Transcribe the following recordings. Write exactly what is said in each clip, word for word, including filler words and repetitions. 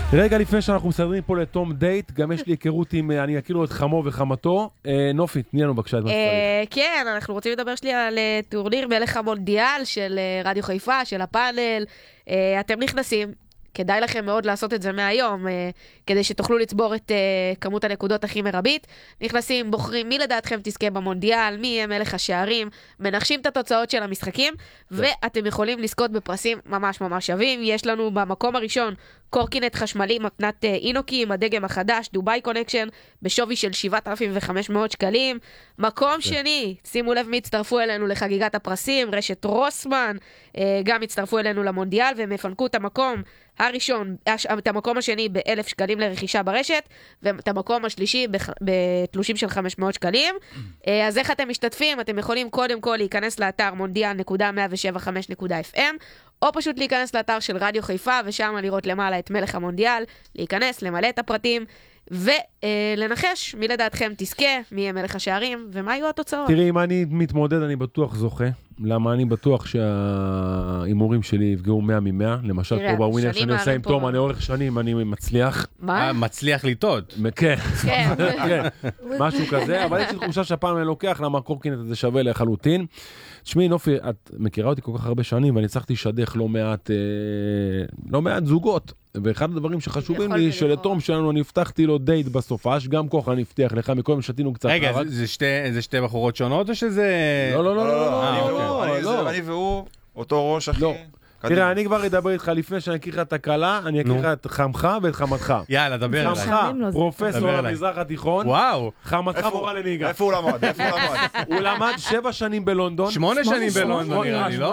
רגע לפני שאנחנו מסדרים פה לתום דייט, גם יש לי היכרות עם, אני אכיר לו את חמו וחמתו. נופי, תני לנו בבקשה את מה שצריך. כן, אנחנו רוצים לדבר שלי על טורניר מלך המונדיאל של רדיו חיפה, של הפאנל. אתם נכנסים, כדאי לכם מאוד לעשות את זה מהיום, כדי שתוכלו לצבור את כמות הנקודות הכי מרבית. נכנסים, בוחרים מי לדעתכם תזכה במונדיאל, מי יהיה מלך השערים, מנחשים את התוצאות של המשחקים, ואתם יכולים לזכות בפרסים ממש ממש שווים. יש לנו במקום הראשון קורקינט חשמלי מתנת אינוקי עם הדגם החדש, דוביי קונקשן, בשווי של שבעת אלפים וחמש מאות שקלים. מקום שני, שימו לב מי הצטרפו אלינו לחגיגת הפרסים, רשת רוסמן, גם הצטרפו אלינו למונדיאל, והם הפנקו את המקום הראשון, את המקום השני באלף שקלים לרכישה ברשת, ואת המקום השלישי בתלושים של חמש מאות שקלים. אז איך אתם משתתפים? אתם יכולים קודם כל להיכנס לאתר מונדיאל נקודה מאה שבע חמש נקודה אף אם, או פשוט להיכנס לאתר של רדיו חיפה, ושם לראות למעלה את מלך המונדיאל, להיכנס, למלא את הפרטים, ולנחש מי לדעתכם תזכה, מי יהיה מלך השערים, ומה יהיו התוצאות. תראי, אם אני מתמודד, אני בטוח זוכה. למה אני בטוח שהאימורים שלי יפגעו מאה ממאה. למשל, פה בווינר שאני עושה עם תום, אני אורך שנים, אני מצליח. מה? מצליח לטעות. כן. כן. משהו כזה, אבל יש לי תחושה שהפעם אני לוקח, למה הקורקינט הזה שווה לחלוטין. תשמעי, נופי, את מכירה אותי כל כך הרבה שנים, ואני צריכתי לשדך לא מעט, לא מעט זוגות. ואחד הדברים שחשובים לי, שלתום שלנו אני הבטחתי לו דייט בסופש, גם כוח אני הבטיח לך, מקודם שתינו קצת. רגע, זה שתי בחורות שונות או שזה... לא, לא, לא, לא, לא. אני והוא, אותו ראש, אחי. תראה, אני כבר אדבר איתך לפני שאני אקריא לך את הקלה, אני אקריא לך את חמך ואת חמתך. יאללה, דבר אליי. חמך, פרופסור למזרח התיכון. וואו. חמתך מורה לנהיגה. איפה הוא למד? איפה הוא למד? הוא למד שבע שנים בלונדון. שמונה שנים בלונדון, נראה לי, לא?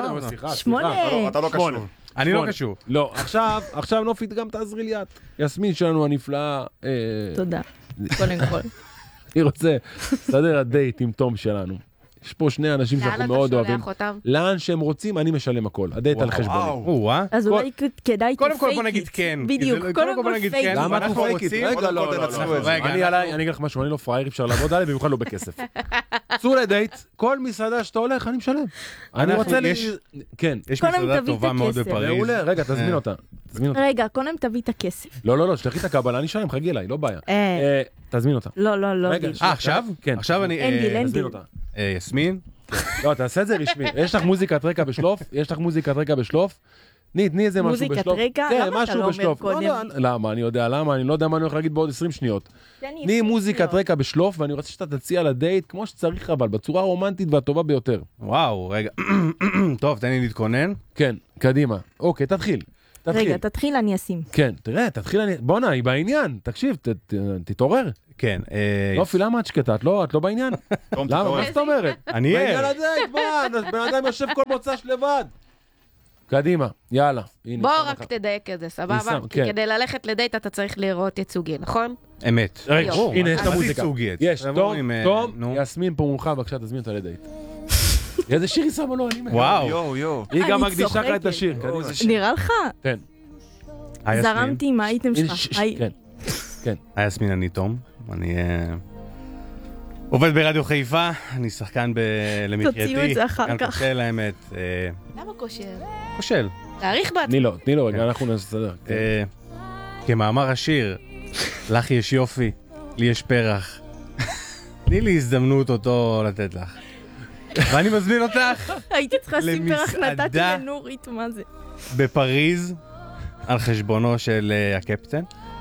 שמונה. אתה לא קשור. אני לא קשור. לא, עכשיו, עכשיו נופית גם תעזרי לי את. יסמין שלנו הנפלאה. תודה. קודם כל. אני רוצה לסדר הדייט עם תום שלנו. יש פה שני אנשים שאנחנו מאוד אוהבים. לאן שהם רוצים, אני משלם הכל. הדייט על חשבוני. אז אולי כדאי קודם כל בוא נגיד כן. בדיוק, קודם כל פייק. למה אנחנו פייקית? רגע, לא, לא. אני אגיד לך משהו, אני לא פראייר, אפשר לעבוד עליי, במיוחד לא בכסף. צאו לדייט, כל מסעדה שאתה הולך, אני משלם. אני רוצה ל... כן. יש מסעדה טובה מאוד בפריז. רגע, תזמין אותה. רגע, קודם תביא את הכסף. לא, לא, לא, שתלכי את הקבלה, אני אשלם, חגי אליי, לא בעיה. תזמין אותה. לא, לא, לא. אה, עכשיו? כן. עכשיו אני... אין דיל, אין דיל. יסמין? לא, תעשה את זה רשמי. יש לך מוזיקת רקע בשלוף? יש לך מוזיקת רקע בשלוף? תני, תני איזה משהו בשלוף. מוזיקת רקע? למה אתה לא אומר קודם? למה? אני יודע למה, אני לא יודע מה אני הולך להגיד בעוד עשרים שניות. תני מוזיקת רקע בשלוף, ואני רוצה שאתה תציע לדייט כמו שצריך, אבל בצורה הרומנטית והטובה ביותר. וואו, רגע. טוב, תן לי להתכונן. כן, קדימה. אוקיי, תתחיל. רגע, תתחיל, אני אשים. כן, תראה, תתחיל, אני... בונה, היא בעניין. תקשיב, תתעורר. כן. נופי, למה את שקטה? את לא בעניין? למה? מה זאת אומרת? אני אהיה. בעניין הדייט, מה? בן אדם יושב כל מוצ"ש לבד. קדימה, יאללה. בוא רק תדייק את זה, סבבה? כי כדי ללכת לדייט אתה צריך לראות ייצוגי, נכון? אמת. רגע, הנה, יש את המוזיקה. יש, תום, תום, יסמין פה מולך, בבקשה, תזמין אותה לדייט. איזה שיר היא שמה לו, אני מבין. וואו. יו, יו. היא גם מקדישה לך את השיר. נראה לך? כן. זרמתי עם האייטם שלך. כן, כן. היי יסמין, אני תום. אני עובד ברדיו חיפה, אני שחקן למחייתי. תוציאו את זה אחר כך. כאן כושל האמת. למה כושל? כושל. תאריך בעצם. תני לו, תני לו, רגע, אנחנו נסתדר. כמאמר השיר, לך יש יופי, לי יש פרח. תני לי הזדמנות אותו לתת לך. ואני מזמין אותך הייתי צריכה לשים פרח, נתתי לנורית, מה זה? בפריז, על חשבונו של הקפטן.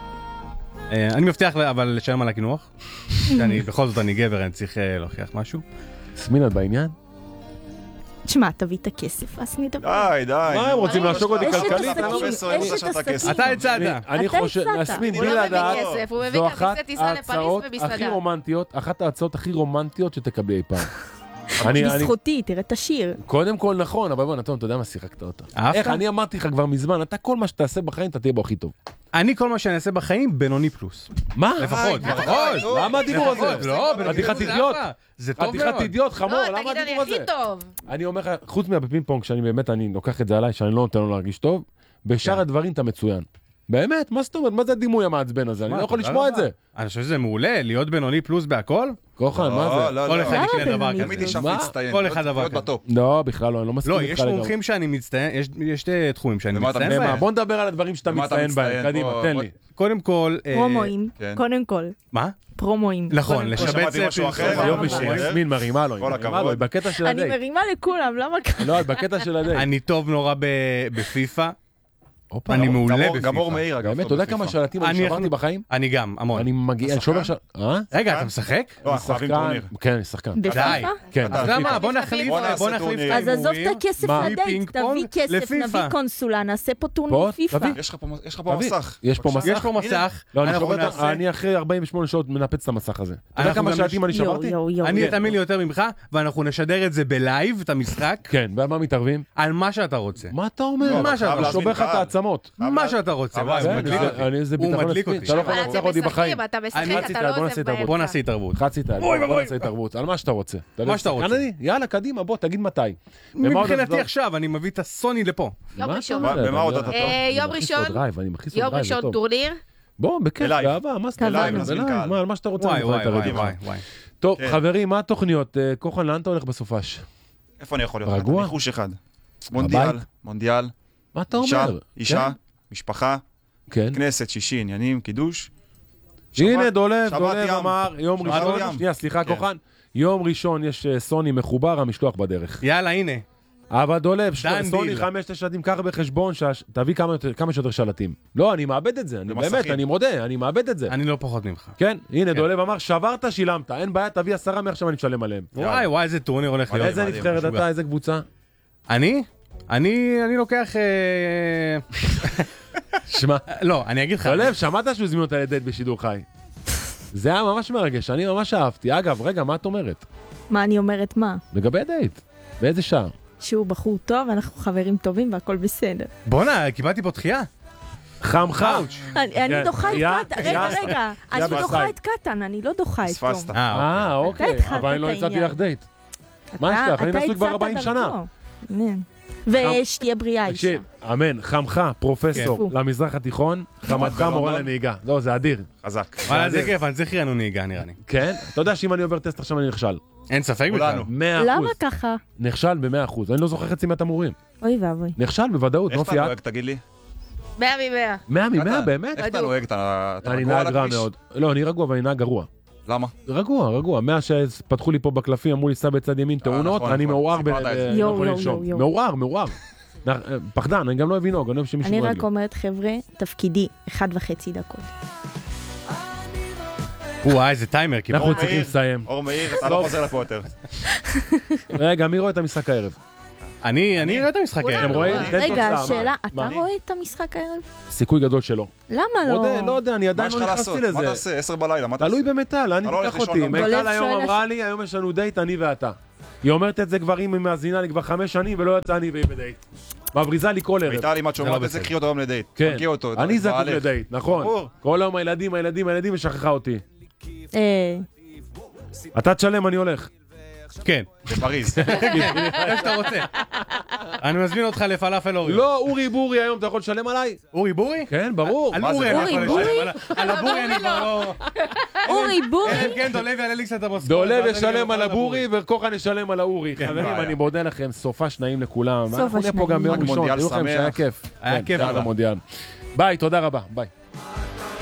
אני מבטיח אבל לשלם על הקינוח. בכל זאת אני גבר, אני צריך להוכיח משהו. סמין, את בעניין? תשמע, תביא את הכסף, אז נדבר. די, די. מה, הם רוצים לעשוק אותי כלכלית? אתה הצעת. אני חושב, נסמין, בלי לדעת, זו אחת ההצעות הכי רומנטיות, אחת ההצעות הכי רומנטיות שתקבלי אי פעם. בזכותי, תראה את השיר. קודם כל נכון, אבל בוא נתון, אתה יודע מה שיחקת אותה. איך, אני אמרתי לך כבר מזמן, אתה כל מה שתעשה בחיים, אתה תהיה בו הכי טוב. אני כל מה שאני אעשה בחיים, בינוני פלוס. מה? לפחות, לפחות. למה הדיבור הזה? לא, חתיכת אידיוט. זה טוב מאוד. חתיכת אידיוט, חמור, למה הדיבור הזה? תגיד, אני הכי טוב. אני אומר לך, חוץ מהפינג פונג, שאני באמת, אני לוקח את זה עליי, שאני לא נותן לו להרגיש טוב, בשאר הדברים אתה מצוין. באמת, מה זאת אומרת? מה זה הדימוי המעצבן הזה? אני לא יכול לשמוע את זה. אני חושב שזה מעולה, להיות בינוני פלוס בהכל. כוחן, מה זה? לא, כל לא, אחד יקנה דבר בינוני? כזה. תמיד יש אף מה? מצטיין. כל אחד דבר להיות כזה. בטופ. לא, בכלל לא, אני לא מסכים לא, איתך יש לגמרי. מומחים שאני מצטיין, יש- יש שתי תחומים שאני במה אתה מצטיין מצטיין? מה, בהם. בוא נדבר על הדברים שאתה במה אתה מצטיין בהם, מצטיין? קדימה, בוא- תן בוא- לי. קודם כל... אה, פרומואים, כן. קודם כל. מה? פרומואים. נכון, קודם כל. לשבץ שמעתי זה משהו אחר, פרסום. אבל- יופי אבל- שיסמין מרימה לו, היא כל מרימה הכבוד. לו, היא בקטע של אני הדייט. מרימה לכולם, למה ככה? לא, היא בקטע של הדייט. אני טוב נורא ב- בפיפא. הופה, אני גם- מעולה גם אור- בפיפא. גם אור מאיר, אגב. באמת, טוב אתה יודע בפיפא. כמה שלטים אני אני שברתי יכול- בחיים? אני גם, המון. אני מגיע, אני אתה שובר שחקן? של... אה? רגע, אתה משחק? לא, אנחנו אוהבים טורניר. כן, אני שחקן. בפיפא? כן. אתה- אז למה? פיפא. בוא נחליף, בוא נעשה בוא נחליף טורניר. את אז עזוב ההימורים. את הכסף מה? לדייט, מפינג תביא פונג כסף, לפיפא. נביא קונסולה, נעשה פה פה, טורניר פיפא. תביא. יש לך פה- יש לך פה תביא. מסך. יש פה בבקשה. מסך? יש פה מסך, לא, אני אנחנו שובר את נעשה... ה... אני אחרי ארבעים ושמונה שעות מנפץ את המסך הזה. אתה יודע אנחנו כמה גם שלטים אני יואו, שברתי? יואו, יואו. אני כן. תאמין לי יותר ממך, ואנחנו נשדר את זה בלייב, את המשחק, כן, ומה מתערבים? על מה שאתה רוצה. מה אתה אומר? לא, מה אבל שאתה- חייב אני להזמין שובר לך את קהל. העצמות. מה שאתה רוצה. אבל וואי, זה הוא כן, מדליק זה- אותי. אני איזה הוא ביטחון מדליק עצמי. אותי. אתה לא אבל יכול אתם לנצח אותי בחיים. משחקים, אתה משחק, אני אתה רציתי, לא בוא עוזב נעשה את באמצע. בוא נעשה התערבות. חצי את היד, בוא נעשה התערבות. על מה שאתה רוצה. אתה יודע, שאתה שחקן רוצה. אני? יאללה, קדימה, בוא, תגיד מתי. במה עוד אתה מבחינתי טוב? עכשיו, אני מביא את הסוני לפה. יום מה ראשון. אתה אומר? במה עוד אתה טוב? אה, אני יום מכניס ראשון, לו דרייב, אני מכניס לו יום דרייב, זה ראשון טוב. טורניר. בוא, בכיף, אלייב. באהבה, מה שאתה אלייב, רוצה? נזמין אלייב, קהל. מה, על מה שאתה רוצה. וואי, אני מוכן וואי, להתערב וואי, איתך. וואי, וואי. טוב, כן. חברים, מה התוכניות? אה, כוחן, לאן אתה הולך בסופש? איפה אני יכול להיות? רגוע? ניחוש אחד. מונדיאל, בבית? מונדיאל, מה אתה אישה, אומר? אישה, משפחה, כן. כנסת, שישי, עניינים, קידוש. הנה, שבת- דולב, שבת דולב ים. אמר, יום שבת ראשון, ים. שנייה, סליחה, כן. כוחן, יום ראשון יש אה, סוני מחובר, המשלוח בדרך. יאללה, הנה. אבל דולב, ש- דן סוני דיל. חמש שלטים, קח בחשבון, שהש- תביא כמה יותר- כמה שיותר שלטים. לא, אני מאבד את זה, אני במסכים. באמת, אני מודה, אני מאבד את זה. אני לא פחות ממך. כן, הנה, דולב אמר, שברת, שילמת, אין בעיה, תביא עשרה מעכשיו אני משלם עליהם. וואי, וואי, איזה טורניר הולך להיות. איזה מדהים, נבחרת משוגע. אתה, איזה קבוצה? אני? אני אני לוקח... אה, שמע, לא, אני אגיד לך. דולב, שמעת שהוא הזמין אותה לדייט בשידור חי? זה היה ממש מרגש, אני ממש אהבתי. אגב, רגע, מה את אומרת? מה אני אומרת מה? לגבי הדייט, באיזה שעה? שהוא בחור טוב, אנחנו חברים טובים והכל בסדר. בואנה, קיבלתי פה דחייה. חם חם. אני אני כן. דוחה יא- את קטן, רגע, יא- רגע, אני יא דוחה בסייד. את קטן, אני לא דוחה את פספסת. תום. אה, אה, אוקיי, התחלת אבל אני לא את הצעתי העניין. לך דייט. מה יש לך? אני אתה נשוי כבר הצעת ארבעים שנה. דרכו. כן. ושתהיה בריאה אישה. תקשיב, אמן, חמך, פרופסור כן. למזרח התיכון, חמתך בלונדון. מורה לנהיגה. לא, זה אדיר. חזק. וואלה, זה כיף, אני צריך רענון נהיגה, נראה לי. כן? אתה יודע שאם אני עובר טסט עכשיו אני נכשל. אין ספק בכלל. כולנו. מאה אחוז. למה ככה? נכשל במאה אחוז. אני לא זוכר חצי מהתמרורים. אוי ואבוי. נכשל בוודאות, איך אתה נופי את. נוהג, תגיד לי? מאה ממאה. מאה ממאה, קטן, באמת? איך אתה נוהג? אתה אתה אני רגוע על נהג רע הכביש? מאוד. לא, אני רגוע, אבל אני נהג גרוע. למה? רגוע, רגוע. מאז שפתחו לי פה בקלפים, אמרו לי, סע בצד ימין תאונות, נכון, אני נכון. מעורער ב... סיפרת את זה. ב- יואו, לא יכול יואו, לנשום. יואו, יואו. מעורער, מעורער. נ- פחדן, אני גם לא אוהב לנהוג, אני לא אוהב שמישהו אני נוהג רק לי. אומרת, חבר'ה, תפקידי, אחד וחצי דקות. וואי, איזה טיימר, אנחנו קיבלנו. צריכים לסיים. אור מאיר, אתה לא חוזר לפה יותר. רגע, מי רואה את המשחק הערב? אני אני רואה את המשחק כולנו. הערב. אתם רואים? תן רגע, תוצאה, שאלה, מה? אתה מה? רואה את המשחק הערב? סיכוי גדול שלא. למה מודה, לא? לא יודע, אני מה עדיין יש לא לך נכנסתי לעשות? מה לזה. תעשה? עשר בלילה, מה תעשה? תלוי במטל, אני אתה לא הולך תיקח לישון אותי. גם. מטל דולב היום שואל אמרה לי, היום יש לנו דייט, אני ואתה. היא אומרת את זה כבר, אם היא מאזינה לי כבר חמש שנים, ולא יצא אני והיא בדייט. מבריזה לי כל ערב. מיטל, אם את זה לא שומעת את זה, בסדר. קחי אותו היום לדייט. כן, תרגיע אותו. אני זקוק בעלך. לדייט, נכון. ברור. כל היום הילדים, הילדים, הילדים, ושכחה אותי. אה, אתה תשלם, אני הולך. כן, בפריז. איך שאתה רוצה. אני מזמין אותך לפלאפל אורי. לא, אורי בורי היום, אתה יכול לשלם עליי? אורי בורי? כן, ברור. על מה אורי זה? אני אורי יכול בורי? לשלם. על- על הבורי אני כבר לא... אורי בורי, אלא אם כן דולב יעלה לי קצת המשכורת. דולב ואז אני ישלם אוכל על הבורי וכוחן ישלם על האורי. חברים, בעיה. אני מודה לכם, סופש נעים לכולם. סופש אנחנו נהיה פה גם נעים. ביום רק ראשון, מונדיאל תראו לכם שמח. שהיה כיף. היה כן, כיף, יאללה, אבל. מונדיאל. ביי, תודה רבה, ביי.